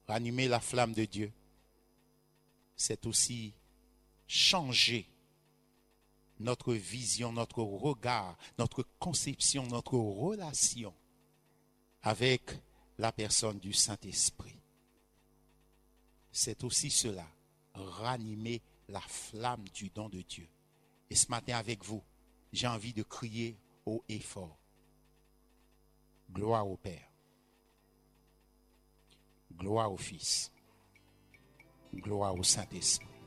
Ranimer la flamme de Dieu, c'est aussi changer notre vision, notre regard, notre conception, notre relation avec la personne du Saint-Esprit. C'est aussi cela, ranimer la flamme du don de Dieu. Et ce matin avec vous, j'ai envie de crier haut et fort. Gloire au Père, gloire au Fils, gloire au Saint-Esprit.